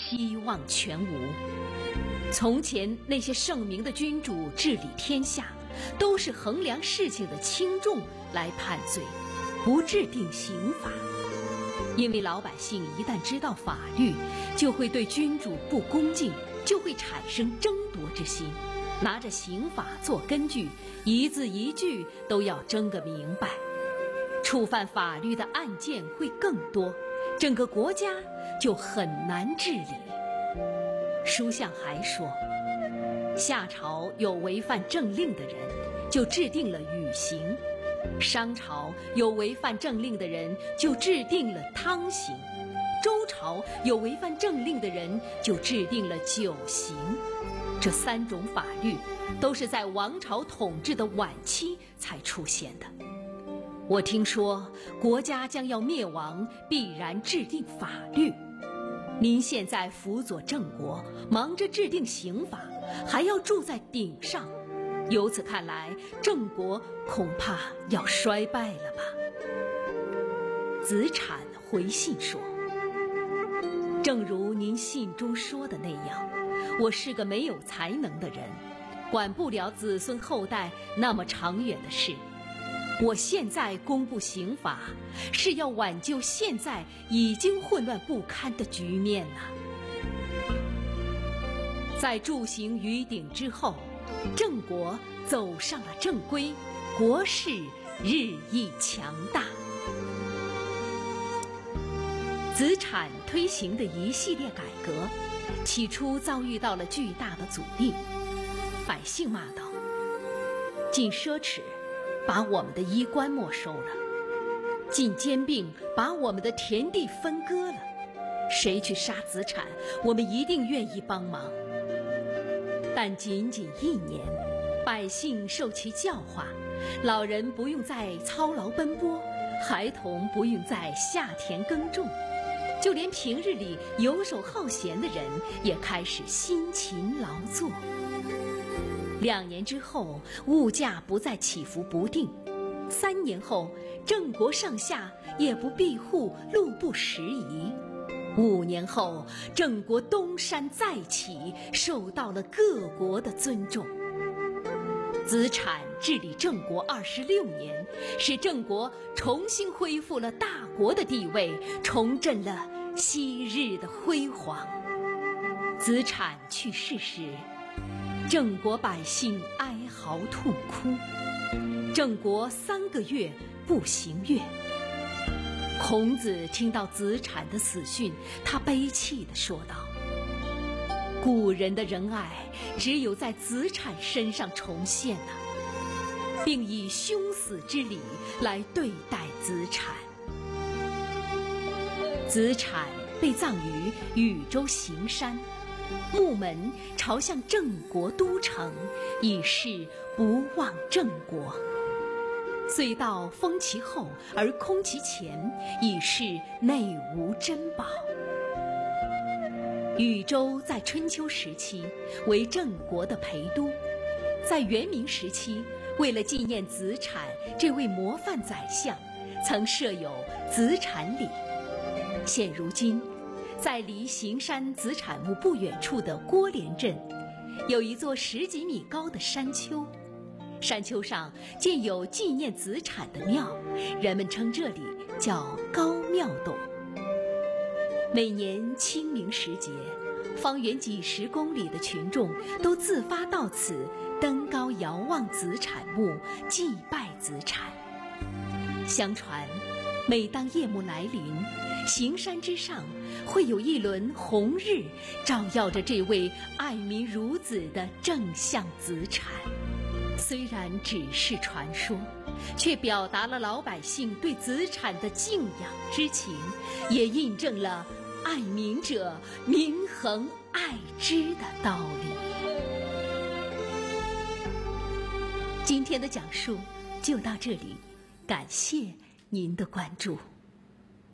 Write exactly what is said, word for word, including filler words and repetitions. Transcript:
希望全无。从前那些圣明的君主治理天下，都是衡量事情的轻重来判罪，不制定刑罚。因为老百姓一旦知道法律，就会对君主不恭敬，就会产生争夺之心，拿着刑法做根据，一字一句都要争个明白。触犯法律的案件会更多，整个国家就很难治理。书相还说，夏朝有违犯政令的人，就制定了雨刑；商朝有违犯政令的人，就制定了汤刑；周朝有违犯政令的人，就制定了酒刑。这三种法律都是在王朝统治的晚期才出现的。我听说国家将要灭亡，必然制定法律。您现在辅佐郑国，忙着制定刑法，还要住在顶上，由此看来，郑国恐怕要衰败了吧。子产回信说，正如您信中说的那样，我是个没有才能的人，管不了子孙后代那么长远的事。我现在公布刑法，是要挽救现在已经混乱不堪的局面呐。在铸行于鼎之后，郑国走上了正规，国势日益强大。子产推行的一系列改革，起初遭遇到了巨大的阻力。百姓骂道：禁奢侈，把我们的衣冠没收了；禁兼并，把我们的田地分割了。谁去杀子产，我们一定愿意帮忙。但仅仅一年，百姓受其教化，老人不用再操劳奔波，孩童不用再下田耕种，就连平日里游手好闲的人也开始辛勤劳作。两年之后，物价不再起伏不定；三年后，郑国上下夜不闭户，路不拾遗；五年后，郑国东山再起，受到了各国的尊重。子产治理郑国二十六年，使郑国重新恢复了大国的地位，重振了昔日的辉煌。子产去世时，郑国百姓哀嚎痛哭，郑国三个月不行乐。孔子听到子产的死讯，他悲泣地说道：古人的仁爱只有在子产身上重现了，并以兄死之礼来对待子产。子产被葬于禹州行山，墓门朝向郑国都城，以示不忘郑国。隧道封其后而空其前，以示内无珍宝。禹州在春秋时期为郑国的陪都，在元明时期，为了纪念子产这位模范宰相，曾设有子产礼。现如今，在离行山子产墓不远处的郭连镇，有一座十几米高的山丘，山丘上建有纪念子产的庙，人们称这里叫高庙洞。每年清明时节，方圆几十公里的群众都自发到此登高遥望子产墓，祭拜子产。相传，每当夜幕来临，行山之上会有一轮红日照耀着这位爱民如子的正相子产。虽然只是传说，却表达了老百姓对子产的敬仰之情，也印证了爱民者民恒爱之的道理。今天的讲述就到这里，感谢您的关注。